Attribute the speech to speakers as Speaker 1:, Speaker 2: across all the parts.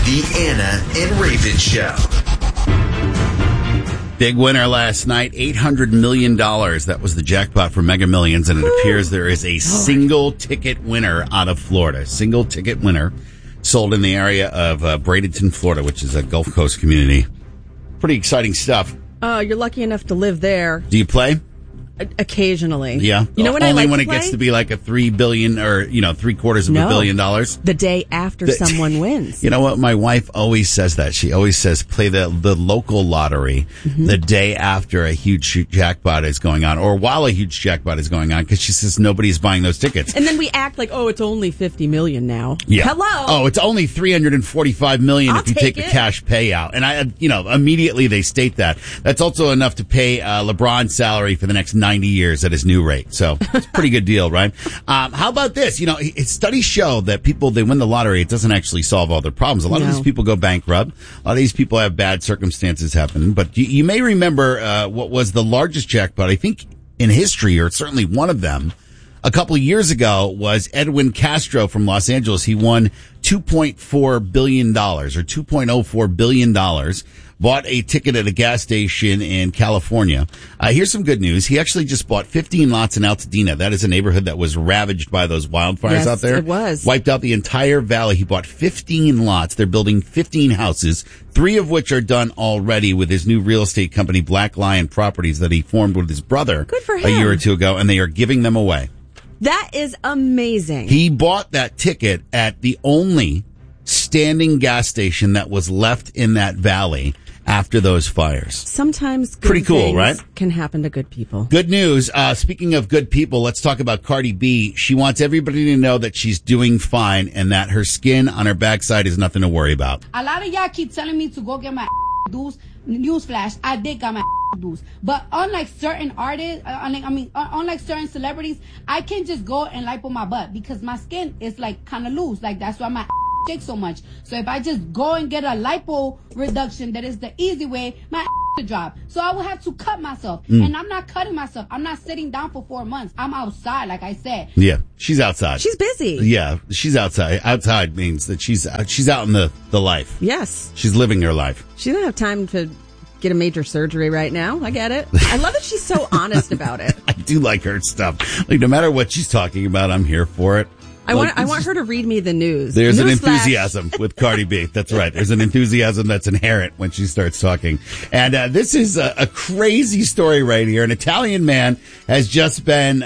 Speaker 1: The Anna and Raven Show.
Speaker 2: Big winner last night, $800 million. That was the jackpot for Mega Millions, and it appears there is a single ticket winner out of Florida. Single ticket winner sold in the area of Bradenton, Florida, which is a Gulf Coast community. Pretty exciting stuff.
Speaker 3: You're lucky enough to live there.
Speaker 2: Do you play?
Speaker 3: Occasionally.
Speaker 2: Yeah.
Speaker 3: You know when
Speaker 2: Only
Speaker 3: I like
Speaker 2: when
Speaker 3: to
Speaker 2: it
Speaker 3: play?
Speaker 2: gets to be like a $3 billion or, $750 million.
Speaker 3: The day after someone wins.
Speaker 2: You know what? My wife always says that. She always says play the local lottery the day after a huge jackpot is going on or while a huge jackpot is going on because she says nobody's buying those tickets.
Speaker 3: And then we act like, it's only $50 million now.
Speaker 2: Yeah.
Speaker 3: Hello.
Speaker 2: Oh, it's only $345 million if you take a
Speaker 3: it.
Speaker 2: cash payout. And immediately they state that. That's also enough to pay LeBron's salary for the next 90 years at his new rate. So it's a pretty good deal, right? How about this? Studies show that people, they win the lottery, it doesn't actually solve all their problems. A lot of these people go bankrupt. A lot of these people have bad circumstances happen. But you may remember what was the largest jackpot, I think, in history, or certainly one of them, a couple of years ago was Edwin Castro from Los Angeles. He won $2.4 billion or $2.04 billion. Bought a ticket at a gas station in California. Here's some good news. He actually just bought 15 lots in Altadena. That is a neighborhood that was ravaged by those wildfires out there.
Speaker 3: It was.
Speaker 2: Wiped out the entire valley. He bought 15 lots. They're building 15 houses, 3 of which are done already with his new real estate company, Black Lion Properties, that he formed with his brother
Speaker 3: Good for him.
Speaker 2: a year or two ago, and they are giving them away.
Speaker 3: That is amazing.
Speaker 2: He bought that ticket at the only standing gas station that was left in that valley after those fires.
Speaker 3: Sometimes good
Speaker 2: Pretty cool,
Speaker 3: things
Speaker 2: right?
Speaker 3: can happen to good people.
Speaker 2: Good news. Speaking of good people, let's talk about Cardi B. She wants everybody to know that she's doing fine and that her skin on her backside is nothing to worry about.
Speaker 4: A lot of y'all keep telling me to go get my dues. Newsflash, I did got my dues. But unlike certain artists, unlike certain celebrities, I can't just go and lipo my butt because my skin is like kind of loose. Like that's why my shake so much. So if I just go and get a lipo reduction, that is the easy way, my to drop. So I will have to cut myself. And I'm not cutting myself. I'm not sitting down for 4 months. I'm outside, like I said.
Speaker 2: Yeah, she's outside.
Speaker 3: She's busy.
Speaker 2: Yeah, she's outside. Outside means that she's out in the life.
Speaker 3: Yes.
Speaker 2: She's living her life.
Speaker 3: She doesn't have time to get a major surgery right now. I get it. I love that she's so honest about it.
Speaker 2: I do like her stuff. Like, no matter what she's talking about, I'm here for it.
Speaker 3: I want her to read me the news.
Speaker 2: There's an
Speaker 3: Newsflash.
Speaker 2: enthusiasm with Cardi B. That's right. There's an enthusiasm that's inherent when she starts talking. And this is a crazy story right here. An Italian man has just been,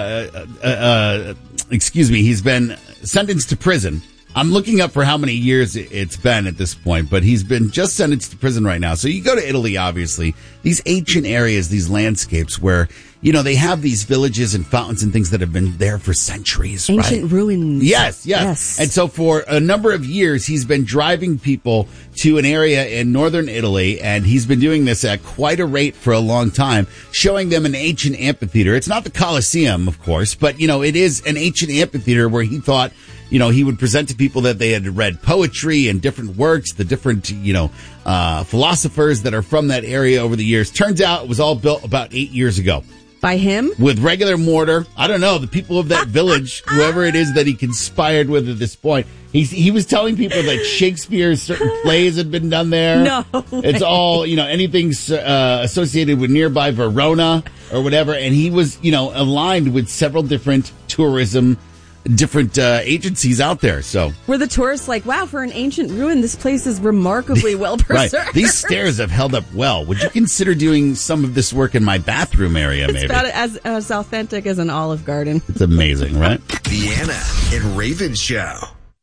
Speaker 2: he's been sentenced to prison. I'm looking up for how many years it's been at this point, but he's been just sentenced to prison right now. So you go to Italy, obviously, these ancient areas, these landscapes where, they have these villages and fountains and things that have been there for centuries,
Speaker 3: Ancient ruins.
Speaker 2: Yes. And so for a number of years, he's been driving people to an area in northern Italy, and he's been doing this at quite a rate for a long time, showing them an ancient amphitheater. It's not the Colosseum, of course, but, it is an ancient amphitheater where he thought, he would present to people that they had read poetry and different works, the different, philosophers that are from that area over the years. Turns out it was all built about 8 years ago.
Speaker 3: By him?
Speaker 2: With regular mortar. I don't know, the people of that village, whoever it is that he conspired with at this point. He was telling people that Shakespeare's certain plays had been done there.
Speaker 3: No way.
Speaker 2: It's all, anything associated with nearby Verona or whatever. And he was, aligned with several different different agencies out there. So
Speaker 3: were the tourists like, wow, for an ancient ruin, this place is remarkably well preserved.
Speaker 2: Right. These stairs have held up well. Would you consider doing some of this work in my bathroom area, maybe?
Speaker 3: It's about as authentic as an Olive Garden.
Speaker 2: It's amazing, right?
Speaker 1: The Anna and Raven Show.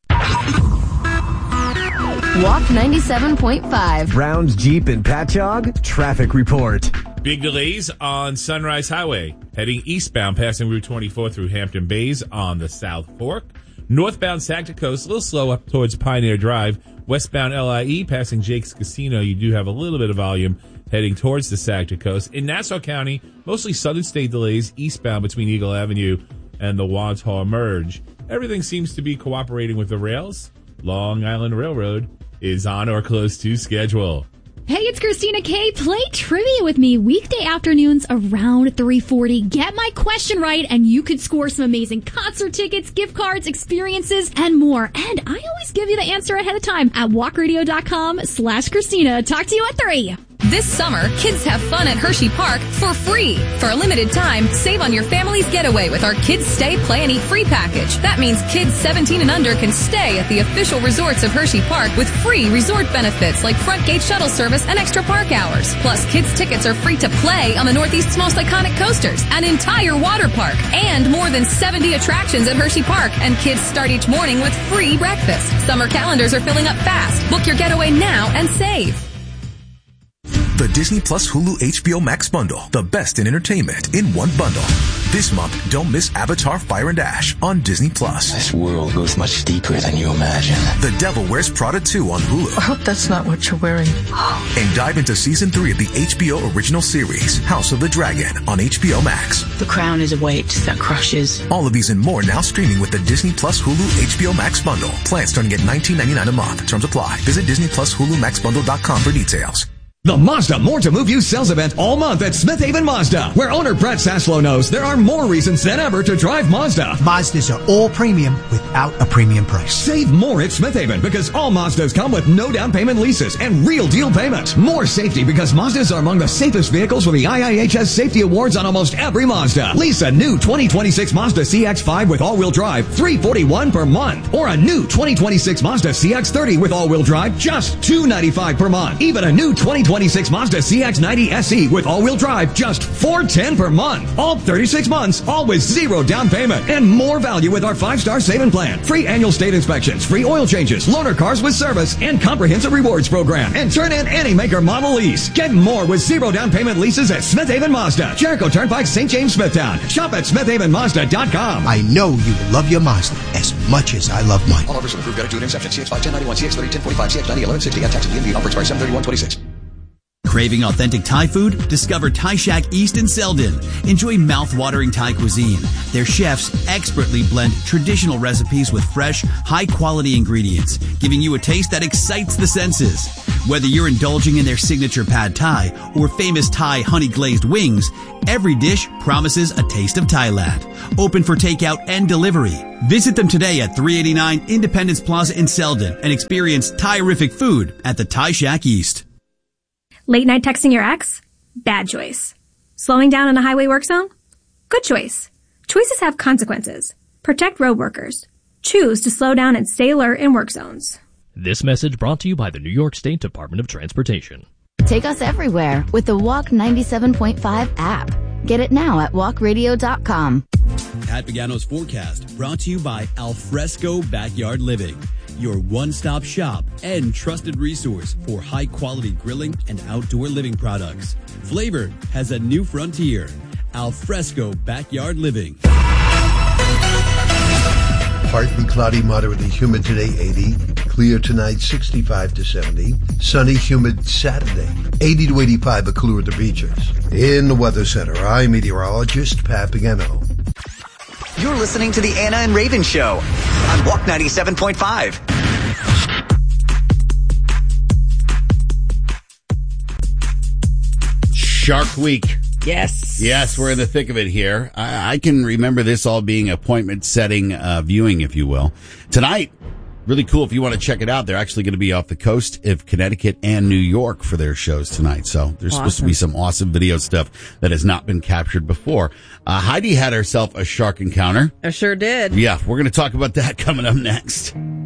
Speaker 5: Walk 97.5.
Speaker 6: Browns, Jeep, and Patchogue. Traffic report.
Speaker 7: Big delays on Sunrise Highway. Heading eastbound, passing Route 24 through Hampton Bays on the South Fork. Northbound Saginaw Coast, a little slow up towards Pioneer Drive. Westbound LIE, passing Jake's Casino. You do have a little bit of volume heading towards the Saginaw Coast. In Nassau County, mostly Southern State delays eastbound between Eagle Avenue and the Wantagh Merge. Everything seems to be cooperating with the rails. Long Island Railroad is on or close to schedule.
Speaker 8: Hey, it's Christina K. Play trivia with me weekday afternoons around 3:40. Get my question right, and you could score some amazing concert tickets, gift cards, experiences, and more. And I always give you the answer ahead of time at walkradio.com/Christina. Talk to you at 3.
Speaker 9: This summer, kids have fun at Hershey Park for free. For a limited time, save on your family's getaway with our Kids Stay, Play, and Eat free package. That means kids 17 and under can stay at the official resorts of Hershey Park with free resort benefits like front gate shuttle service and extra park hours. Plus, kids' tickets are free to play on the Northeast's most iconic coasters, an entire water park, and more than 70 attractions at Hershey Park. And kids start each morning with free breakfast. Summer calendars are filling up fast. Book your getaway now and save.
Speaker 10: The Disney Plus Hulu HBO Max bundle. The best in entertainment in one bundle. This month, don't miss Avatar Fire and Ash on Disney Plus.
Speaker 11: This world goes much deeper than you imagine.
Speaker 10: The Devil Wears Prada 2 on Hulu.
Speaker 12: I hope that's not what you're wearing.
Speaker 10: And dive into season 3 of the HBO original series, House of the Dragon on HBO Max.
Speaker 12: The crown is a weight that crushes.
Speaker 10: All of these and more now streaming with the Disney Plus Hulu HBO Max bundle. Plans starting at $19.99 a month. Terms apply. Visit DisneyPlusHuluMaxBundle.com for details.
Speaker 13: The Mazda More to Move You sales event all month at Smith Haven Mazda, where owner Brett Saslow knows there are more reasons than ever to drive Mazda.
Speaker 14: Mazdas are all premium without a premium price.
Speaker 13: Save more at Smith Haven because all Mazdas come with no down payment leases and real deal payments. More safety because Mazdas are among the safest vehicles with the IIHS Safety Awards on almost every Mazda. Lease a new 2026 Mazda CX-5 with all-wheel drive, $341 per month. Or a new 2026 Mazda CX-30 with all-wheel drive, just $295 per month. Even a new 2026 Mazda CX-90 SE with all-wheel drive, just $410 per month. All 36 months, all with zero down payment. And more value with our 5-star saving plan. Free annual state inspections, free oil changes, loaner cars with service, and comprehensive rewards program. And turn in any maker model lease. Get more with zero down payment leases at Smith Haven Mazda, Jericho Turnpike, St. James, Smithtown. Shop at SmithHavenMazda.com.
Speaker 14: I know you love your Mazda as much as I love mine.
Speaker 15: All offers approved. Got to do an inception. CX5 1091, CX30 1045, CX90 1160. At tax at the end. Offer expires 7/31/26.
Speaker 16: Craving authentic Thai food? Discover Thai Shack East in Selden. Enjoy mouth-watering Thai cuisine. Their chefs expertly blend traditional recipes with fresh, high-quality ingredients, giving you a taste that excites the senses. Whether you're indulging in their signature pad Thai or famous Thai honey-glazed wings, every dish promises a taste of Thailand. Open for takeout and delivery. Visit them today at 389 Independence Plaza in Selden and experience Thai-rific food at the Thai Shack East.
Speaker 17: Late night texting your ex? Bad choice. Slowing down in a highway work zone? Good choice. Choices have consequences. Protect road workers. Choose to slow down and stay alert in work zones.
Speaker 18: This message brought to you by the New York State Department of Transportation.
Speaker 5: Take us everywhere with the Walk 97.5 app. Get it now at walkradio.com.
Speaker 16: Pat Pagano's forecast brought to you by Alfresco Backyard Living, your one-stop shop and trusted resource for high-quality grilling and outdoor living products. Flavor has a new frontier. Alfresco Backyard Living.
Speaker 19: Partly cloudy, moderately humid today, 80. Clear tonight, 65 to 70. Sunny, humid Saturday, 80 to 85, but cooler at the beaches. In the Weather Center, I'm meteorologist Pat Pagano.
Speaker 20: You're listening to the Anna and Raven Show on Walk 97.5.
Speaker 2: Shark Week.
Speaker 3: Yes.
Speaker 2: Yes, we're in the thick of it here. I can remember this all being appointment-setting viewing, if you will. Tonight, really cool. If you want to check it out, they're actually going to be off the coast of Connecticut and New York for their shows tonight. So there's supposed to be some awesome video stuff that has not been captured before. Heidi had herself a shark encounter.
Speaker 3: I sure did.
Speaker 2: Yeah, we're going to talk about that coming up next.